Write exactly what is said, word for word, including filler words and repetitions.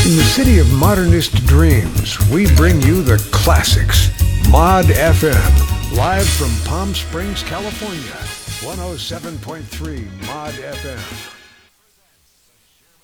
In the city of modernist dreams, we bring you the classics. Mod F M, live from Palm Springs, California. one oh seven point three Mod F M.